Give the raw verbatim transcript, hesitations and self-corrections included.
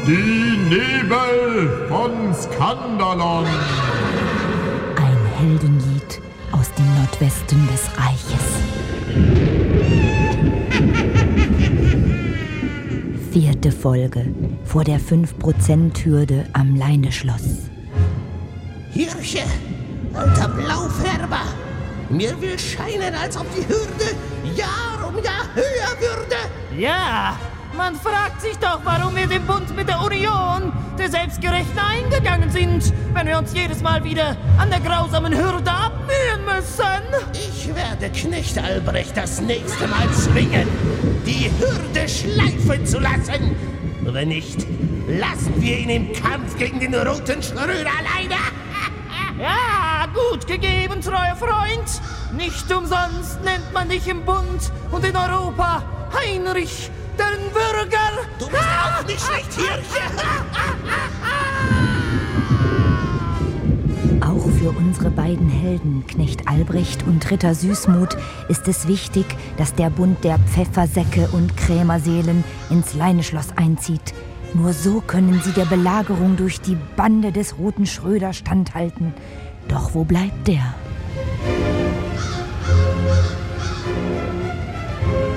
Die Nebel von Skandalon. Ein Heldenlied aus dem Nordwesten des Reiches. Vierte Folge vor der fünf Prozent Hürde am Leineschloss. Hirsche, alter Blaufärber, mir will scheinen, als ob die Hürde Jahr um Jahr höher würde. Ja, man fragt sich doch, warum wir den Bund mit der Union, der Selbstgerechten, eingegangen sind, wenn wir uns jedes Mal wieder an der grausamen Hürde abmühen müssen. Ich werde Knecht Albrecht das nächste Mal zwingen, die Hürde schleifen zu lassen. Wenn nicht, lassen wir ihn im Kampf gegen den roten Schröder alleine. Ja, gut gegeben, treuer Freund. Nicht umsonst nennt man dich im Bund und in Europa Heinrich, den Bürger. Du bist auch nicht schlecht, Hirsche. Auch für unsere beiden Helden, Knecht Albrecht und Ritter Süßmuth, ist es wichtig, dass der Bund der Pfeffersäcke und Krämerseelen ins Leineschloss einzieht. Nur so können sie der Belagerung durch die Bande des roten Schröder standhalten. Doch wo bleibt der?